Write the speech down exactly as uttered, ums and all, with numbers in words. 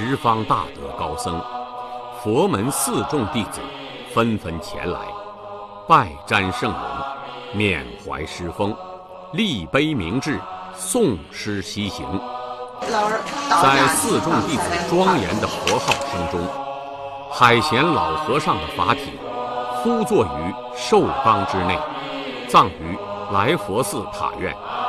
十方大德高僧、佛门四众弟子纷纷前来，拜瞻圣容，缅怀师风，立碑铭志，诵诗西行。在四众弟子庄严的佛号声中，海贤老和尚的法体敷坐于寿冈之内，葬于来佛寺塔院。